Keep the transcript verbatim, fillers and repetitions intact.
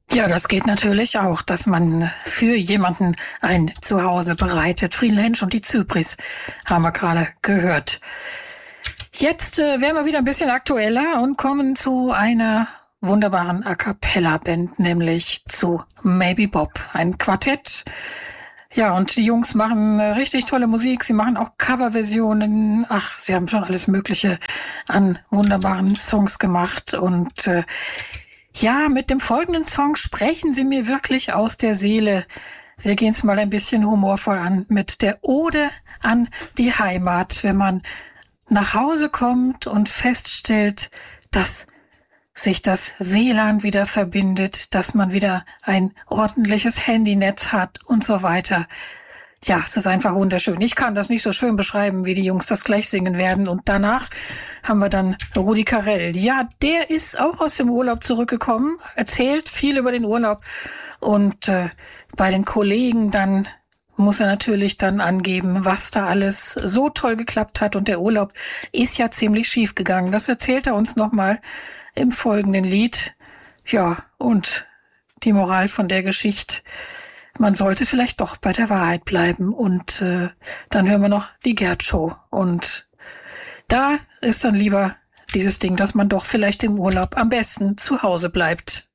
Ja, das geht natürlich auch, dass man für jemanden ein Zuhause bereitet. Friedel Hensch und die Zypris haben wir gerade gehört. Jetzt äh, werden wir wieder ein bisschen aktueller und kommen zu einer wunderbaren A-Cappella-Band, nämlich zu Maybe Bob, ein Quartett. Ja, und die Jungs machen äh, richtig tolle Musik. Sie machen auch Coverversionen. Ach, sie haben schon alles Mögliche an wunderbaren Songs gemacht. Und äh, ja, mit dem folgenden Song sprechen sie mir wirklich aus der Seele. Wir gehen es mal ein bisschen humorvoll an mit der Ode an die Heimat, wenn man nach Hause kommt und feststellt, dass sich das W L A N wieder verbindet, dass man wieder ein ordentliches Handynetz hat und so weiter. Ja, es ist einfach wunderschön. Ich kann das nicht so schön beschreiben, wie die Jungs das gleich singen werden. Und danach haben wir dann Rudi Carrell. Ja, der ist auch aus dem Urlaub zurückgekommen, erzählt viel über den Urlaub. Und äh, bei den Kollegen dann muss er natürlich dann angeben, was da alles so toll geklappt hat. Und der Urlaub ist ja ziemlich schief gegangen. Das erzählt er uns nochmal im folgenden Lied. Ja, und die Moral von der Geschichte: Man sollte vielleicht doch bei der Wahrheit bleiben. Und äh, dann hören wir noch die Gerd-Show. Und da ist dann lieber dieses Ding, dass man doch vielleicht im Urlaub am besten zu Hause bleibt.